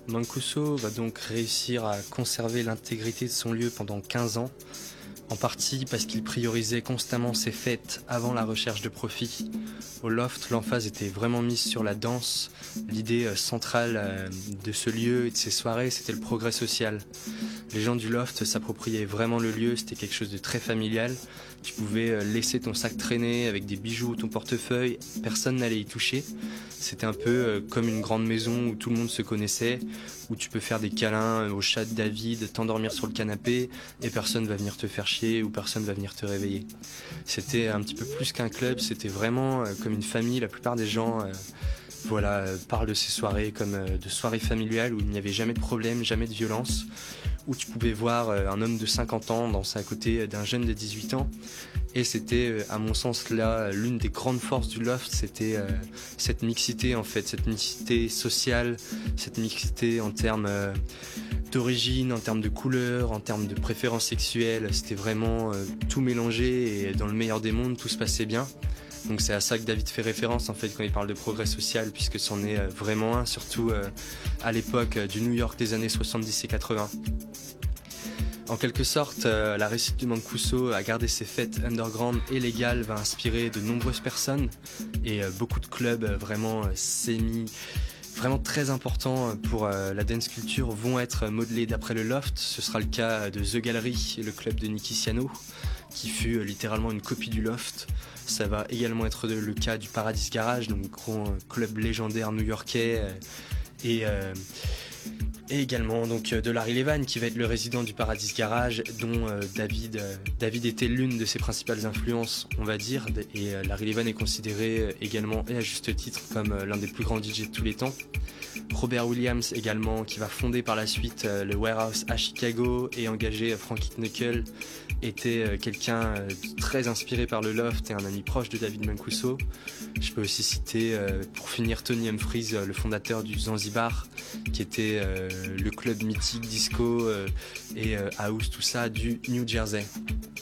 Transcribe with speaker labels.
Speaker 1: Mancuso va donc réussir à conserver l'intégrité de son lieu pendant 15 ans, en partie parce qu'il priorisait constamment ses fêtes avant la recherche de profit. Au Loft, l'emphase était vraiment mise sur la danse. L'idée centrale de ce lieu et de ces soirées, c'était le progrès social. Les gens du Loft s'appropriaient vraiment le lieu, c'était quelque chose de très familial. Tu pouvais laisser ton sac traîner avec des bijoux, ton portefeuille, personne n'allait y toucher. C'était un peu comme une grande maison où tout le monde se connaissait, où tu peux faire des câlins au chat de David, t'endormir sur le canapé et personne va venir te faire chier ou personne va venir te réveiller. C'était un petit peu plus qu'un club, c'était vraiment comme une famille. La plupart des gens parlent de ces soirées comme de soirées familiales où il n'y avait jamais de problème, jamais de violence, où tu pouvais voir un homme de 50 ans danser à côté d'un jeune de 18 ans. Et c'était, à mon sens, là, l'une des grandes forces du Loft, c'était cette mixité, en fait, cette mixité sociale, cette mixité en termes d'origine, en termes de couleur, en termes de préférences sexuelles. C'était vraiment tout mélangé et dans le meilleur des mondes, tout se passait bien. Donc c'est à ça que David fait référence en fait quand il parle de progrès social, puisque c'en est vraiment un, surtout à l'époque du New York des années 70 et 80. En quelque sorte, la réussite du Mancuso à garder ses fêtes underground et légales va inspirer de nombreuses personnes et beaucoup de clubs vraiment très importants pour la dance culture vont être modelés d'après le Loft. Ce sera le cas de The Gallery, le club de Nicky Siano, qui fut littéralement une copie du Loft. Ça va également être le cas du Paradise Garage, donc gros club légendaire new-yorkais, et également donc de Larry Levan, qui va être le résident du Paradise Garage, dont David était l'une de ses principales influences, on va dire, et Larry Levan est considéré également, et à juste titre, comme l'un des plus grands DJ de tous les temps. Robert Williams également, qui va fonder par la suite le Warehouse à Chicago et engager Frankie Knuckle, était quelqu'un de très inspiré par le Loft et un ami proche de David Mancuso. Je peux aussi citer, pour finir, Tony Humphries, le fondateur du Zanzibar, qui était le club mythique disco et house, tout ça, du New Jersey.